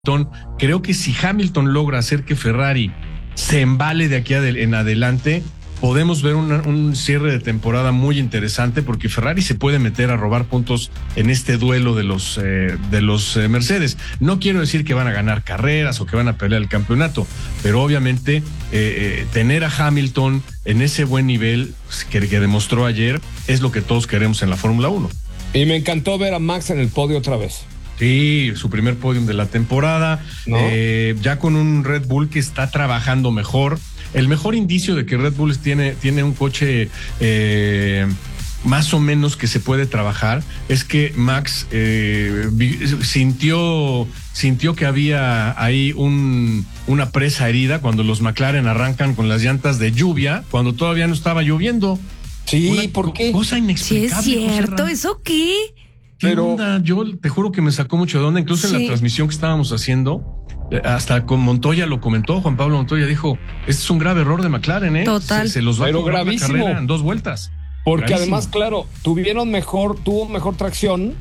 Creo que si Hamilton logra hacer que Ferrari se embale de aquí en adelante, podemos ver un cierre de temporada muy interesante, porque Ferrari se puede meter a robar puntos en este duelo de los Mercedes. No quiero decir que van a ganar carreras o que van a pelear el campeonato, pero obviamente tener a Hamilton en ese buen nivel que demostró ayer es lo que todos queremos en la Fórmula 1. Y me encantó ver a Max en el podio otra vez. Sí, su primer podium de la temporada, ¿no? Ya con un Red Bull que está trabajando mejor. El mejor indicio de que Red Bull tiene un coche más o menos que se puede trabajar es que Max sintió que había ahí una presa herida cuando los McLaren arrancan con las llantas de lluvia, cuando todavía no estaba lloviendo. Sí, ¿por qué? Cosa inexplicable. Sí, es cierto, ¿eso qué? ¿Qué onda? Yo te juro que me sacó mucho de onda, incluso en la transmisión que estábamos haciendo, hasta con Montoya lo comentó, Juan Pablo Montoya dijo, este es un grave error de McLaren, ¿eh? Total. Se los va a cobrar la gravísimo. carrera en 2 vueltas. Porque Gravísimo. además, claro, tuvo mejor tracción,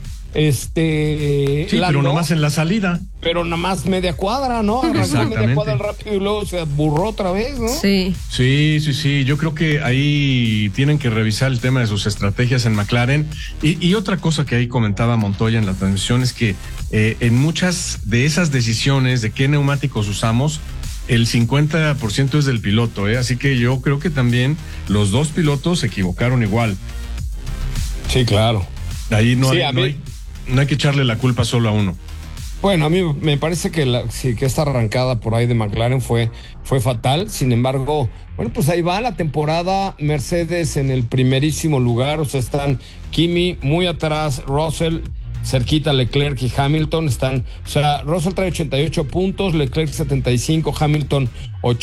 sí, Lando, pero nomás en la salida. pero nada más media cuadra, ¿no? Arrancó media cuadra rápido y luego se burró otra vez, ¿no? Sí. Sí. Yo creo que ahí tienen que revisar el tema de sus estrategias en McLaren. Y otra cosa que ahí comentaba Montoya en la transmisión es que en muchas de esas decisiones de qué neumáticos usamos, el 50% es del piloto, ¿eh? Así que yo creo que también los dos pilotos se equivocaron igual. Sí, claro. Ahí no hay que echarle la culpa solo a uno. Bueno, a mí me parece que que esta arrancada por ahí de McLaren fue fatal. Sin embargo, bueno, pues ahí va la temporada. Mercedes en el primerísimo lugar, o sea, están Kimi muy atrás, Russell cerquita, Leclerc y Hamilton están, o sea, Russell trae 88 puntos, Leclerc 75, Hamilton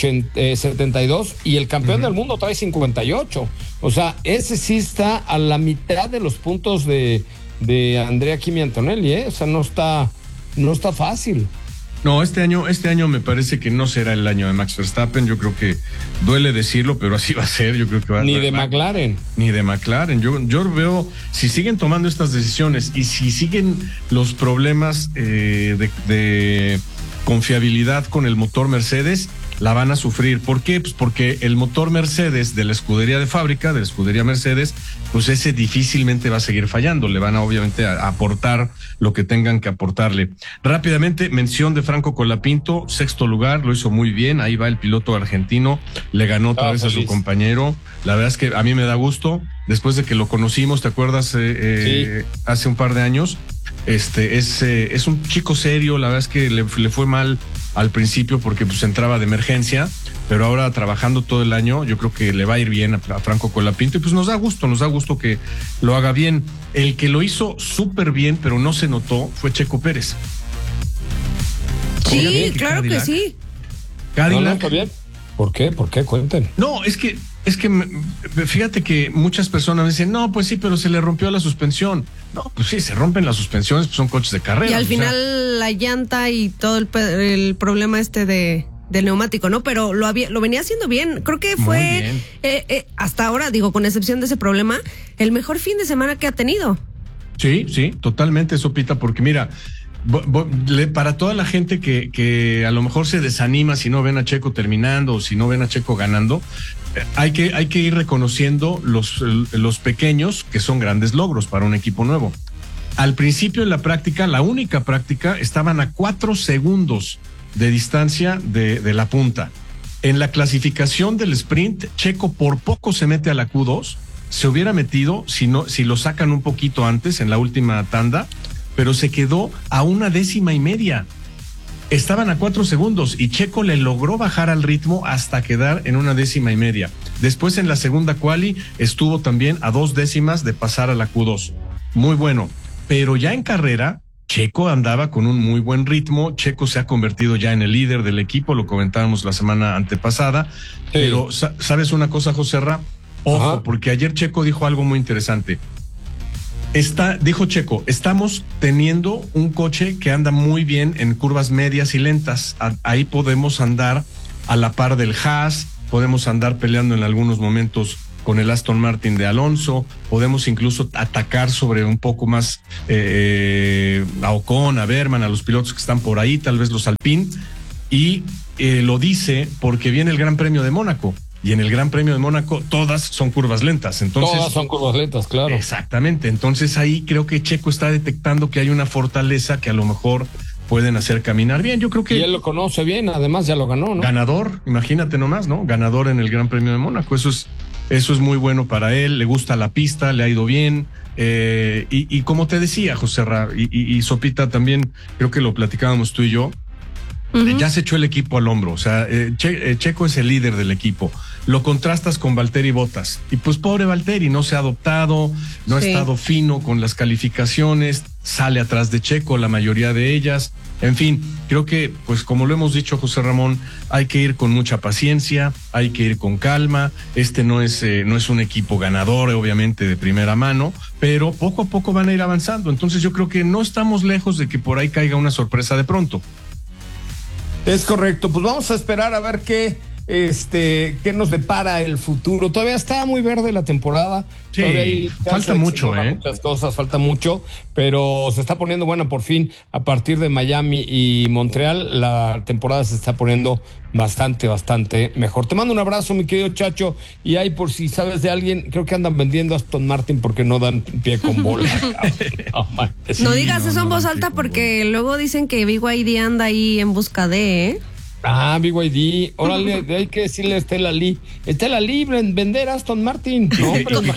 72 y el campeón del mundo trae 58. O sea, ese sí está a la mitad de los puntos de Andrea Kimi Antonelli, ¿eh? O sea, no está fácil. No, este año me parece que no será el año de Max Verstappen. Yo creo que duele decirlo, pero así va a ser. Yo creo que Ni de McLaren. Yo veo, si siguen tomando estas decisiones y si siguen los problemas de confiabilidad con el motor Mercedes, la van a sufrir. ¿Por qué? Pues porque el motor Mercedes de la escudería de fábrica, de la escudería Mercedes, pues ese difícilmente va a seguir fallando. Le van a obviamente a aportar lo que tengan que aportarle. Rápidamente, mención de Franco Colapinto, 6º lugar, lo hizo muy bien. Ahí va el piloto argentino, le ganó otra vez a su compañero. La verdad es que a mí me da gusto, después de que lo conocimos, ¿te acuerdas? Sí. Hace un par de años. Es un chico serio, la verdad es que le fue mal al principio porque pues entraba de emergencia, pero ahora trabajando todo el año, yo creo que le va a ir bien a Franco Colapinto y pues nos da gusto que lo haga bien. El que lo hizo súper bien, pero no se notó, fue Checo Pérez. Sí, claro que sí. Cadillac. No, está bien. ¿Por qué? Cuenten. No, es que fíjate que muchas personas dicen, no, pues sí, pero se le rompió la suspensión. No, pues sí, se rompen las suspensiones, pues son coches de carrera. Y al final la llanta y todo el problema del neumático, ¿no? Pero lo venía haciendo bien. Creo que fue hasta ahora, digo, con excepción de ese problema, el mejor fin de semana que ha tenido. Sí, totalmente, Sopita, porque mira, para toda la gente que a lo mejor se desanima si no ven a Checo terminando o si no ven a Checo ganando, hay que ir reconociendo los pequeños que son grandes logros para un equipo nuevo. Al principio en la práctica, la única práctica, estaban a 4 segundos de distancia de la punta. En la clasificación del sprint, Checo por poco se mete a la Q2, se hubiera metido si lo sacan un poquito antes en la última tanda, pero se quedó a 1 décima y media. Estaban a 4 segundos y Checo le logró bajar al ritmo hasta quedar en 1 décima y media. Después en la segunda quali estuvo también a 2 décimas de pasar a la Q2. Muy bueno, pero ya en carrera Checo andaba con un muy buen ritmo. Checo se ha convertido ya en el líder del equipo, lo comentábamos la semana antepasada. Sí. Pero ¿sabes una cosa, Joserra? Ojo, porque ayer Checo dijo algo muy interesante. Dijo Checo, estamos teniendo un coche que anda muy bien en curvas medias y lentas. Ahí podemos andar a la par del Haas, podemos andar peleando en algunos momentos con el Aston Martin de Alonso, podemos incluso atacar sobre un poco más a Ocon, a Berman, a los pilotos que están por ahí, tal vez los Alpine, y lo dice porque viene el Gran Premio de Mónaco. Y en el Gran Premio de Mónaco todas son curvas lentas. Entonces, todas son curvas lentas, claro. Exactamente. Entonces ahí creo que Checo está detectando que hay una fortaleza que a lo mejor pueden hacer caminar bien. Yo creo que... Y él lo conoce bien, además ya lo ganó, ¿no? Ganador, imagínate nomás, ¿no? Ganador en el Gran Premio de Mónaco. Eso es muy bueno para él. Le gusta la pista, le ha ido bien. Y como te decía, José Ra, y Sopita también, creo que lo platicábamos tú y yo, ya se echó el equipo al hombro. O sea, Checo es el líder del equipo. Lo contrastas con Valtteri Bottas. Y pues pobre Valtteri, no se ha adoptado, no ha estado fino con las calificaciones, sale atrás de Checo la mayoría de ellas. En fin, creo que, pues como lo hemos dicho, José Ramón, hay que ir con mucha paciencia, hay que ir con calma. No es un equipo ganador, obviamente, de primera mano, pero poco a poco van a ir avanzando. Entonces yo creo que no estamos lejos de que por ahí caiga una sorpresa de pronto. Es correcto, pues vamos a esperar a ver qué nos depara el futuro. Todavía está muy verde la temporada. Sí, falta mucho, muchas cosas, falta mucho, pero se está poniendo buena por fin. A partir de Miami y Montreal, la temporada se está poniendo bastante mejor. Te mando un abrazo, mi querido Chacho, y ahí por si sabes de alguien, creo que andan vendiendo Aston Martin porque no dan pie con bola. No digas eso en voz alta porque luego dicen que BYD anda ahí en busca de, BYD, órale, hay que decirle a Estela Lee en vender Aston Martin. No,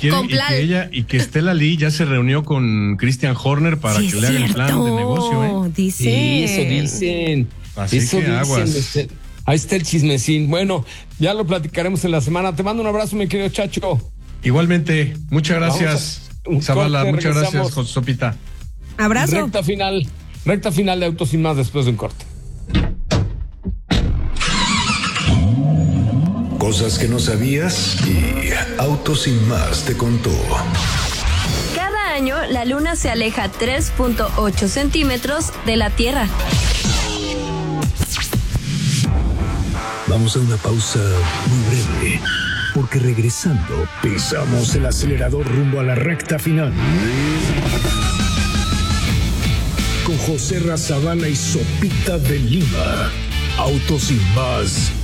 y que Estela Lee ya se reunió con Christian Horner para que le haga el plan de negocio, Dicen. Sí, eso dicen. Así eso que dicen, aguas. Ahí está el chismecín. Bueno, ya lo platicaremos en la semana. Te mando un abrazo, mi querido Chacho. Igualmente, muchas gracias, Zavala, muchas gracias, Sopita. Abrazo. Recta final de Autos Sin Más después de un corte. Cosas que no sabías y Autos Sin Más te contó. Cada año la Luna se aleja 3.8 centímetros de la Tierra. Vamos a una pausa muy breve, porque regresando pisamos el acelerador rumbo a la recta final. Con José Zavala y Sopita de Lima. Autos Sin Más